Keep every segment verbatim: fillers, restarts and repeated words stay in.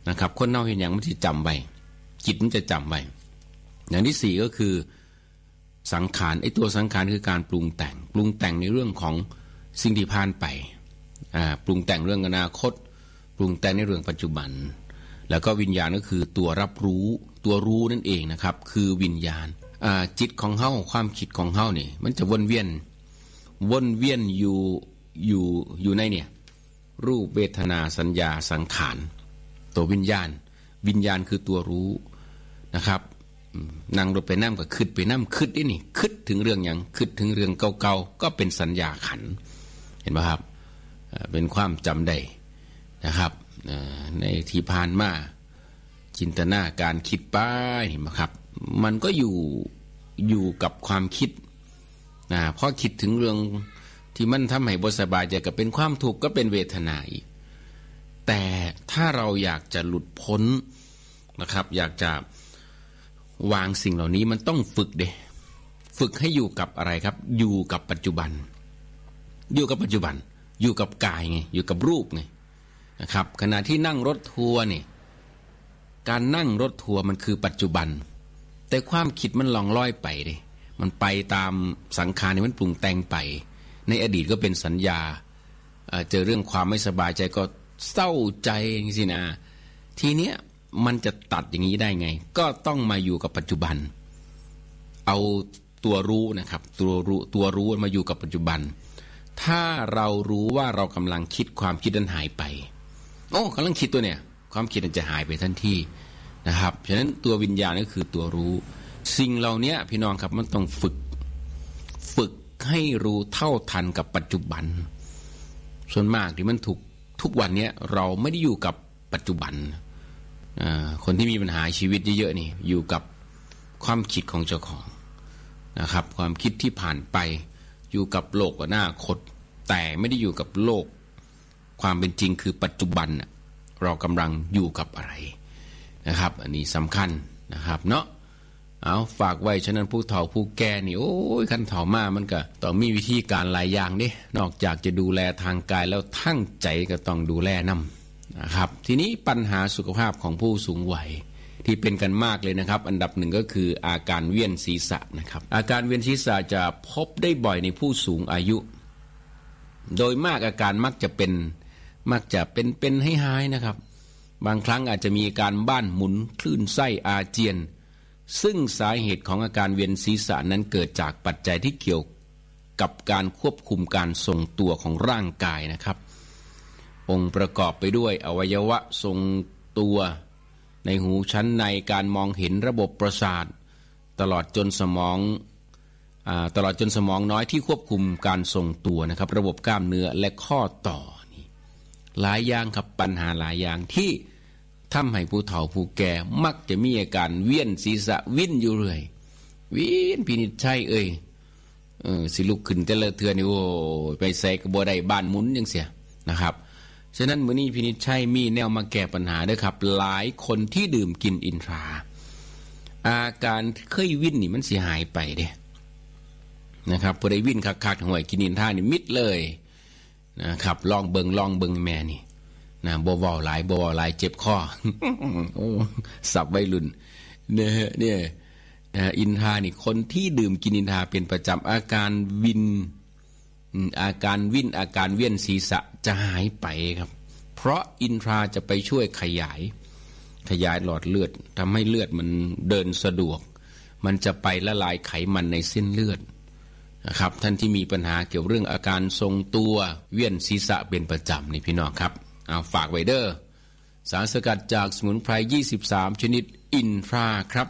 นะครับคนเฮาเห็นอย่างมันสิจำไว้จิตมันจะจำไว้อย่างที่สี่ก็คือสังขารไอ้ตัวสังขารคือการปรุงแต่งปรุงแต่งในเรื่องของสิ่งที่ผ่านไปอ่าปรุงแต่งเรื่องอนาคตปรุงแต่งในเรื่องปัจจุบันแล้วก็วิญญาณก็คือตัวรับรู้ตัวรู้นั่นเองนะครับคือวิญญาณอ่าจิตของเฮาความคิดของเฮานี่มันจะวนเวียนวนเวียนอยู่อยู่อยู่ในเนี่ยรูปเวทนาสัญญาสังขารตัววิญญาณวิญญาณคือตัวรู้นะครับนั่งรถไปนั่งก็คิดไปนั่งคิดนี่นี่คิดถึงเรื่องอย่างคิดถึงเรื่องเก่าๆก็เป็นสัญญาขันเห็นไหมครับเป็นความจำได้นะครับในที่ผ่านมาจินตนาการคิดไปเห็นไหมครับมันก็อยู่อยู่กับความคิดนะพอคิดถึงเรื่องที่มันทำให้บ่สบายใจก็เป็นความทุกข์ก็เป็นเวทนาอีกแต่ถ้าเราอยากจะหลุดพ้นนะครับอยากจะวางสิ่งเหล่านี้มันต้องฝึกเด้ฝึกให้อยู่กับอะไรครับอยู่กับปัจจุบันอยู่กับปัจจุบันอยู่กับกายไงอยู่กับรูปไงนะครับขณะที่นั่งรถทัวร์นี่การนั่งรถทัวร์มันคือปัจจุบันแต่ความคิดมันล่องลอยไปเด้มันไปตามสังขารนี่มันปรุงแต่งไปในอดีตก็เป็นสัญญาเจอเรื่องความไม่สบายใจก็เศร้าใจอย่างนี้สินะทีเนี้ยมันจะตัดอย่างนี้ได้ไงก็ต้องมาอยู่กับปัจจุบันเอาตัวรู้นะครับตัวรู้ตัวรู้มาอยู่กับปัจจุบันถ้าเรารู้ว่าเรากำลังคิดความคิดนั้นหายไปโอ้กำลังคิดตัวเนี่ยความคิดมันจะหายไปทันทีนะครับฉะนั้นตัววิญญาณก็คือตัวรู้สิ่งเหล่านี้พี่น้องครับมันต้องฝึกฝึกให้รู้เท่าทันกับปัจจุบันส่วนมากที่มันถูกทุกวันนี้เราไม่ได้อยู่กับปัจจุบันคนที่มีปัญหาชีวิตเยอะๆนี่อยู่กับความคิดของเจ้าของนะครับความคิดที่ผ่านไปอยู่กับโลกอนาคตแต่ไม่ได้อยู่กับโลกความเป็นจริงคือปัจจุบันเรากำลังอยู่กับอะไรนะครับอันนี้สำคัญนะครับเนาะเอาฝากไว้ฉะนั้นผู้เฒ่าผู้แก่นี่โอ้ยคันเฒ่ามามันก็ต้องมีวิธีการหลายอย่างเด้นอกจากจะดูแลทางกายแล้วทั้งใจก็ต้องดูแลนำนะครับทีนี้ปัญหาสุขภาพของผู้สูงวัยที่เป็นกันมากเลยนะครับอันดับหนึ่งก็คืออาการเวียนศีรษะนะครับอาการเวียนศีรษะจะพบได้บ่อยในผู้สูงอายุโดยมากอาการมักจะเป็นมักจะเป็นเป็นให้หายนะครับบางครั้งอาจจะมีอาการบ้านหมุนคลื่นไส้อาเจียนซึ่งสาเหตุของอาการเวียนศีรษะนั้นเกิดจากปัจจัยที่เกี่ยวกับการควบคุมการทรงตัวของร่างกายนะครับองค์ประกอบไปด้วยอวัยวะทรงตัวในหูชั้นในการมองเห็นระบบประสาทตลอดจนสมองอ่าตลอดจนสมองน้อยที่ควบคุมการทรงตัวนะครับระบบกล้ามเนื้อและข้อต่อนี่หลายอย่างครับปัญหาหลายอย่างที่ทำให้ผู้เฒ่าผู้แก่มักจะมีอาการเวียนศีรษะวิ่นอยู่เรื่อยวิ่นพินิจชัยเอ้ยเออสิลุกขึ้นแต่ละเทื่อนี่โอ้ไปใส่กระบ่ได้บ้านหมุนจังเสียนะครับฉะนั้นมื้อนี้พินิจชัยมีแนวมาแก้ปัญหาเด้อครับหลายคนที่ดื่มกินอินทราอาการเคยวิ่นนี่มันสิหายไปเด้นะครับพอได้วิ่นคักๆห่วยกินอินทรานี่มิดเลยนะครับลองเบิ่งลองเบิ่งแม่นี่นะบ่เว้าหลายบ่เว้าหลายเจ็บคอ โอ้สับวัยรุ่นเนี่ยเนี่ยอินทรานี่คนที่ดื่มกินอินทราเป็นประจำอาการวินอาการวิ่นอาการเวียนศีรษะจะหายไปครับเพราะอินทราจะไปช่วยขยายขยายหลอดเลือดทำให้เลือดมันเดินสะดวกมันจะไปละลายไขมันในเส้นเลือดนะครับท่านที่มีปัญหาเกี่ยวเรื่องอาการทรงตัวเวียนศีรษะเป็นประจำนี่พี่น้องครับเอาฝากไว้เด้อสารสกัดจากสมุนไพรยี่สิบสามชนิดอินทราครับ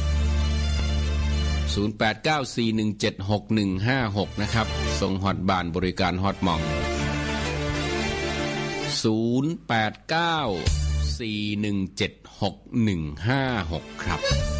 ศูนย์ แปด เก้า สี่ หนึ่ง เจ็ด หก หนึ่ง ห้า หกนะครับส่งฮอตบ้านบริการฮอตมองศูนย์ แปด เก้า สี่ หนึ่ง เจ็ด หก หนึ่ง ห้า หกครับ